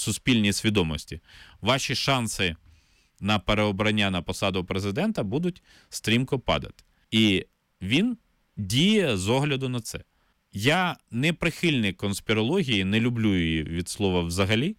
суспільній свідомості, ваші шанси на переобрання на посаду президента будуть стрімко падати. І він діє з огляду на це. Я не прихильник конспірології, не люблю її від слова взагалі,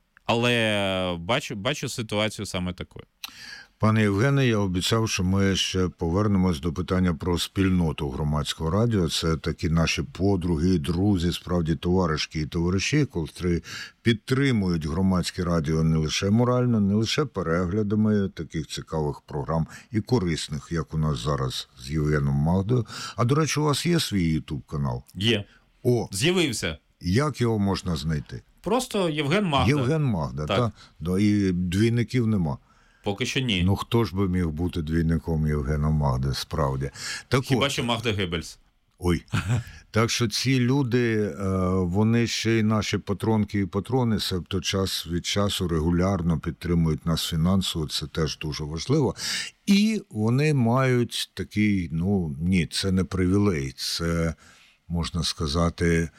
але бачу ситуацію саме такою. Пане Євгене, я обіцяв, що ми ще повернемось до питання про спільноту громадського радіо. Це такі наші подруги, друзі, справді товаришки і товариші, котрі підтримують громадське радіо не лише морально, не лише переглядами таких цікавих програм і корисних, як у нас зараз з Євгеном Магдою. А, до речі, у вас є свій ютуб-канал? Є. О, з'явився. Як його можна знайти? Просто Євген Магда. Євген Магда, так. Да, і двійників нема. Поки що ні. Ну, хто ж би міг бути двійником Євгена Магди, справді. Так Хіба що Магда Геббельс. Ой. Так що ці люди, вони ще й наші патронки і патрони, себто час від часу регулярно підтримують нас фінансово, це теж дуже важливо. І вони мають такий, це не привілей, це, можна сказати,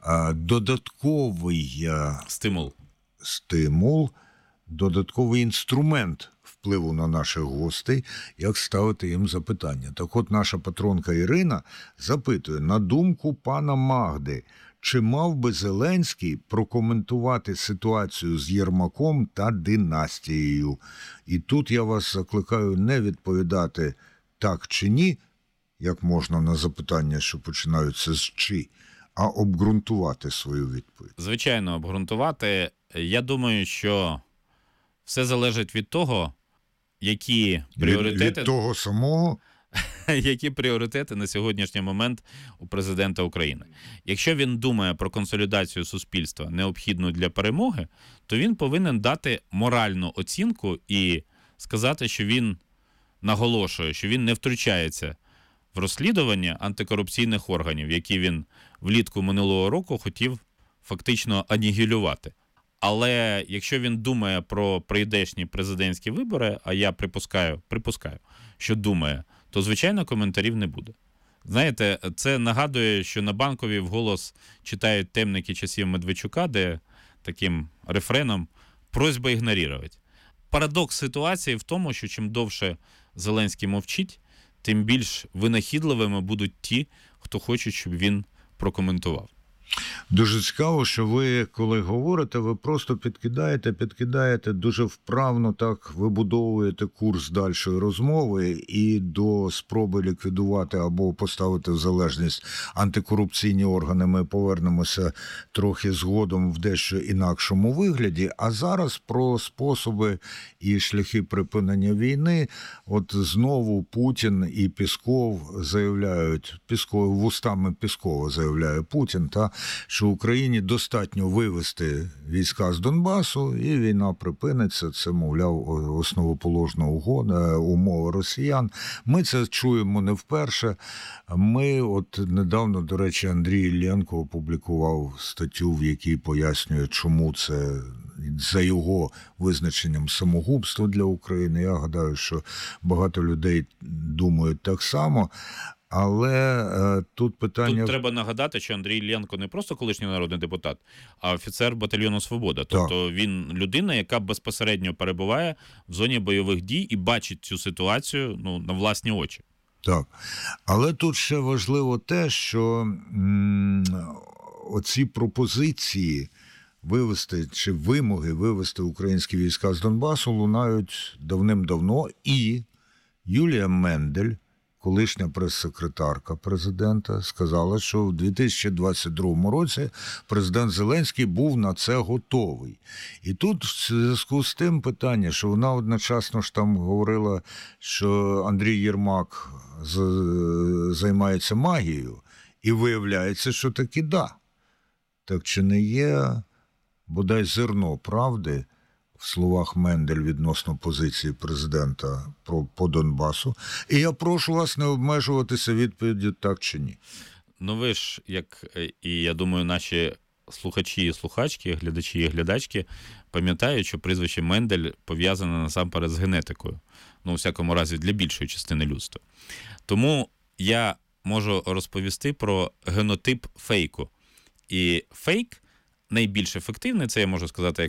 додатковий стимул, додатковий інструмент впливу на наших гостей, як ставити їм запитання. Так от наша патронка Ірина запитує, на думку пана Магди, чи мав би Зеленський прокоментувати ситуацію з Єрмаком та династією? І тут я вас закликаю не відповідати так чи ні, як можна на запитання, що починаються з «чи», а обґрунтувати свою відповідь. Звичайно, обґрунтувати. Я думаю, що все залежить від того, які пріоритети... Від того самого? Які пріоритети на сьогоднішній момент у президента України. Якщо він думає про консолідацію суспільства, необхідну для перемоги, то він повинен дати моральну оцінку і сказати, що він наголошує, що він не втручається в розслідування антикорупційних органів, які він влітку минулого року хотів фактично анігілювати. Але якщо він думає про прийдешні президентські вибори, а я припускаю, що думає, то, звичайно, коментарів не буде. Знаєте, це нагадує, що на Банковій вголос читають темники часів Медведчука, де таким рефреном «просьба ігнорувати». Парадокс ситуації в тому, що чим довше Зеленський мовчить, тим більш винахідливими будуть ті, хто хоче, щоб він прокоментував. Дуже цікаво, що ви, коли говорите, ви просто підкидаєте, дуже вправно так вибудовуєте курс дальшої розмови і до спроби ліквідувати або поставити в залежність антикорупційні органи ми повернемося трохи згодом в дещо інакшому вигляді. А зараз про способи і шляхи припинення війни. От знову Путін і Пісков заявляють, вустами Піскова заявляє Путін, що Україні достатньо вивести війська з Донбасу, і війна припиниться. Це, мовляв, основоположна умова росіян. Ми це чуємо не вперше. Ми недавно, до речі, Андрій Іллєнко опублікував статтю, в якій пояснює, чому це за його визначенням самогубство для України. Я гадаю, що багато людей думають так само. Але тут питання... Тут треба нагадати, що Андрій Іллєнко не просто колишній народний депутат, а офіцер батальйону «Свобода». Тобто він людина, яка безпосередньо перебуває в зоні бойових дій і бачить цю ситуацію на власні очі. Так. Але тут ще важливо те, що оці пропозиції вивести, чи вимоги вивести українські війська з Донбасу лунають давним-давно, і Юлія Мендель, колишня прес-секретарка президента, сказала, що в 2022 році президент Зеленський був на це готовий. І тут в зв'язку з тим питання, що вона одночасно ж там говорила, що Андрій Єрмак займається магією, і виявляється, що таки да. Так чи не є бодай зерно правди в словах Мендель відносно позиції президента по Донбасу. І я прошу вас не обмежуватися відповіддю так чи ні. Ви ж, як і я думаю, наші слухачі і слухачки, глядачі і глядачки пам'ятають, що прізвище Мендель пов'язане насамперед з генетикою. У всякому разі, для більшої частини людства. Тому я можу розповісти про генотип фейку. І фейк найбільш ефективний, це я можу сказати як